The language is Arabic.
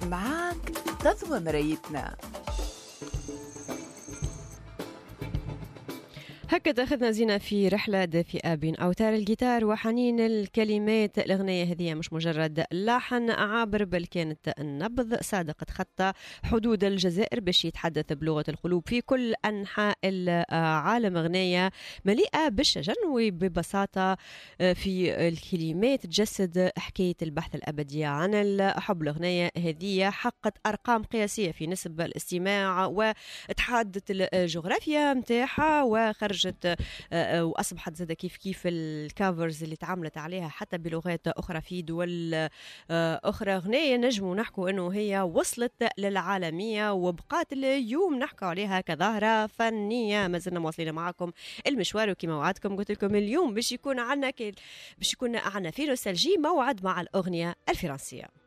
معاك تضوى مرايتنا. هكا تاخذنا زينة في رحلة دافئة بين أوتار الجيتار وحنين الكلمات. الأغنية هذه مش مجرد لحن عابر، بل كانت نبض صادق تخطى حدود الجزائر باش يتحدث بلغة القلوب في كل أنحاء العالم. أغنية مليئة بالشجن وببساطة في الكلمات تجسد حكاية البحث الأبدي عن الحب. الأغنية هذه حققت أرقام قياسية في نسب الاستماع وتحدت الجغرافيا متاعها، وخرجت واصبحت زاد كيف الكافرز اللي تعاملت عليها حتى بلغات اخرى في دول اخرى. اغنيه نجموا نحكوا انه هي وصلت للعالميه وبقات اليوم نحكوا عليها كظاهره فنيه. ما زلنا مواصلين معكم المشوار، وكما وعدتكم قلت لكم اليوم باش يكون عندنا في نوستالجي موعد مع الاغنيه الفرنسيه.